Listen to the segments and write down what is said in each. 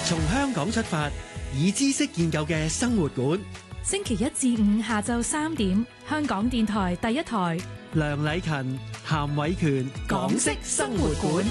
從香港出發，以知識建構嘅生活館。 星期一至五下晝3點，香港電台第一台。 梁禮勤、譚偉權，港式生活館。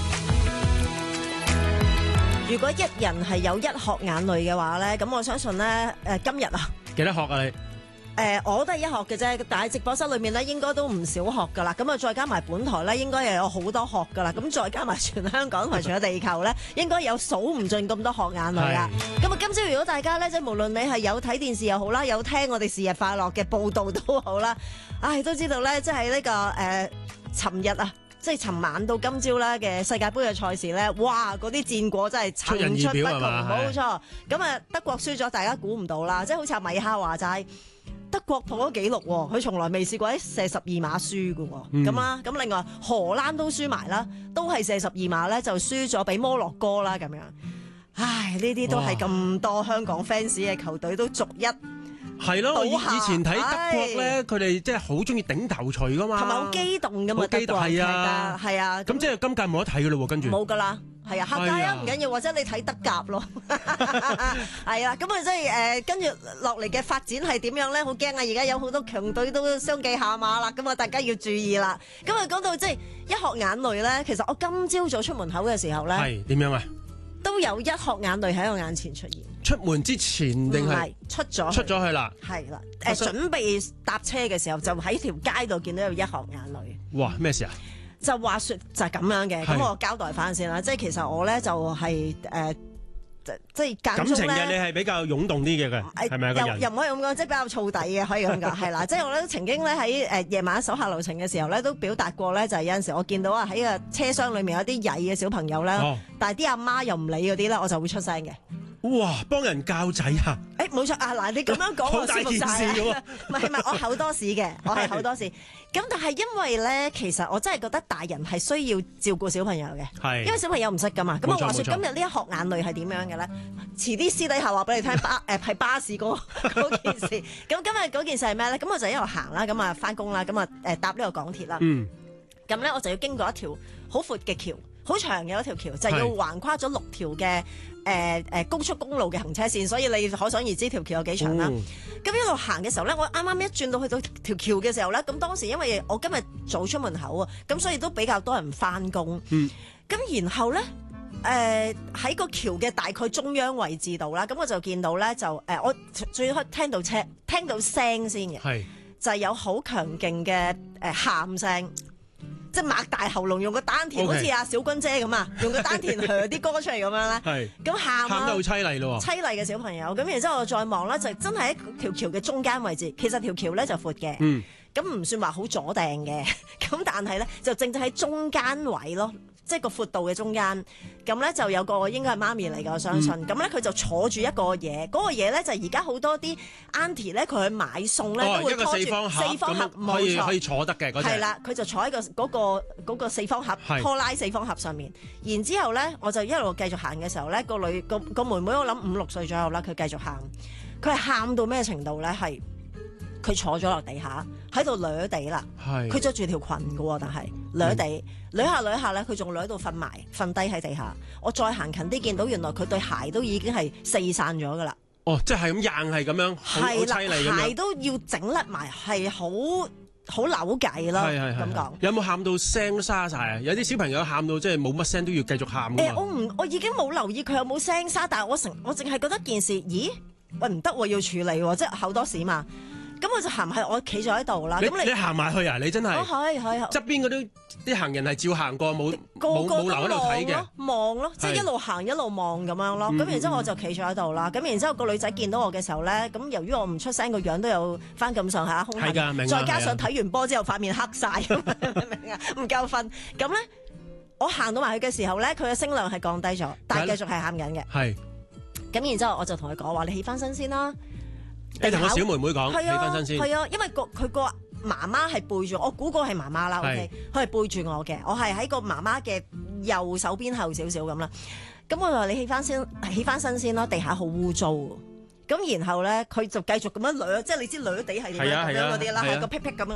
如果一人係有一殼眼淚嘅話咧，咁我相信咧，今日啊， 幾多殼啊你？ 我都係一殼嘅啫，但係直播室裏面咧應該都唔少殼噶啦，咁啊再加埋本台咧，應該又有好多殼噶啦，咁再加埋全香港同埋全個地球咧，應該有數唔盡咁多殼眼淚啦。咁啊，今朝如果大家咧，即係無論你係有睇電視又好啦，有聽我哋是日快樂嘅報導都好啦，都知道咧，即係呢個尋日啊。即係尋晚到今朝咧嘅世界盃嘅賽事咧，哇！嗰啲戰果真係層出不窮，冇錯。咁啊，德國輸咗，大家估唔到啦。即係好似阿米哈話齋，德國破咗紀錄喎，佢從來未試過喺射12碼輸嘅喎。咁啦，咁另外荷蘭都輸埋啦，都係射12碼咧就輸咗俾摩洛哥啦咁樣。唉，呢啲都係咁多香港 fans 嘅球隊都逐一。 係咯，我以前睇德國咧，佢哋即係好中意頂頭錘噶嘛， 係咪好激動噶嘛？ 好激動係啊， 係啊。 咁即係今屆冇得睇噶咯喎，跟住冇噶啦，係啊，客家啊唔緊要，或者你睇德甲咯，係啊。咁啊，即係跟住落嚟嘅發展係點樣咧？好驚啊！而家有好多強隊都相繼下馬啦，咁啊，大家要注意啦。咁啊，講到即係一殼眼淚咧，其實我今朝早出門口嘅時候咧， 係點樣啊？ 都有一殼眼淚喺我眼前出現。 出門之前定係出咗去啦？係啦，準備搭車嘅時候就喺條街度見到有一殼眼淚。 哇！咩事啊？ 就話說就係咁樣嘅，咁我交代翻先啦。即係其實我咧就係即係感情嘅， 你係比較湧動啲嘅，係咪又唔可以咁講，即係比較燥底嘅，可以咁講係啦。即係我咧曾經咧喺夜晚手下留情嘅時候咧，都表達過咧，就係有陣時我見到啊喺個車廂裏面有啲曳嘅小朋友咧，但係啲阿媽又唔理嗰啲咧，我就會出聲嘅。 哇！幫人教仔啊！ 冇錯啊！嗱，你咁樣講我舒服晒啦。唔係，我口多事嘅，我係口多事。咁但係因為咧，其實我真係覺得大人係需要照顧小朋友嘅，係因為小朋友唔識噶嘛。咁啊，話說今日呢一殼眼淚係點樣嘅咧？遲啲私底下話俾你聽，係巴士嗰件事。咁今日嗰件事係咩咧？咁我就一路行啦，咁啊翻工啦，咁啊搭呢個港鐵啦。咁咧我就要經過一條好闊嘅橋。好長嘅一條橋，就係要橫跨咗6條嘅高速公路嘅行車線，所以你可想而知條橋有幾長啦。咁一路行嘅時候咧，我啱啱一轉到去到條橋嘅時候咧，咁當時因為我今日早出門口啊，咁所以都比較多人翻工。咁然後咧，喺個橋嘅大概中央位置度啦，咁我就見到咧就我最開聽到聲先嘅，就係有好強勁嘅喊聲。即係擘大喉嚨，用個丹田，好似阿小君姐咁啊，用個丹田啲歌出嚟咁樣咧。係咁喊得好凄厲咯， 凄厲嘅小朋友。咁然之後我再望咧，就真係喺條橋嘅中間位置。其實條橋咧就闊嘅，咁唔算話好阻埞嘅。咁但係咧就正正喺中間位咯，即係個闊度嘅中間。咁咧就有個應該係媽咪嚟㗎，我相信。咁咧佢就坐住一個嘢，嗰個嘢咧就而家好多啲 auntie 咧佢去買餸咧都會拖住四方盒， 可以坐得嘅嗰隻。 係啦，佢就坐喺嗰個四方盒拖拉四方盒上面。然之後咧，我就一路繼續行嘅時候咧，個妹妹我諗5、6歲左右啦，佢繼續行，佢係喊到咩程度咧？係佢坐咗落地下喺度掠地啦，佢着住條裙㗎喎，但係掠地掠下咧，佢仲掠到瞓低喺地下。我再行近啲，見到原來佢對鞋都已經係四散咗㗎啦。 哦，即係咁硬係咁樣，好凄厲咁樣。 鞋都要整甩埋，係好扭計啦。咁講。有冇喊到聲沙晒啊？有啲小朋友喊到即係冇乜聲都要繼續喊㗎嘛。 我已經冇留意佢有冇聲沙，但係我淨係覺得件事，咦？喂，唔得喎，要處理喎，即係好多事嘛。咁我就行埋，我企咗喺度啦。咁你行埋去啊？你真係係側邊嗰啲行人係照行過，冇留喺度睇嘅， 望咯，即係一路行一路望咁樣咯。咁然之後我就企咗喺度啦。咁然之後個女仔見到我嘅時候咧，咁由於我唔出聲，個樣都有翻咁上下兇狠，再加上睇完波之後塊面黑晒，明啊？唔夠瞓。咁咧，我行到埋去嘅時候咧，佢嘅聲量係降低咗，但係繼續係喊緊嘅。係。咁然之後我就同佢講話：你起翻身先啦。 你同個小妹妹講，起翻身先。 係啊，因為佢個媽媽係背住我，估過係媽媽啦。OK，佢係背住我嘅，我係喺個媽媽嘅右手邊後少少咁啦。咁我就話你起翻身先啦，地下好污糟。咁然後咧，佢就繼續咁樣掠，即係你知掠地係點樣咁樣嗰啲啦，係個屁屁咁樣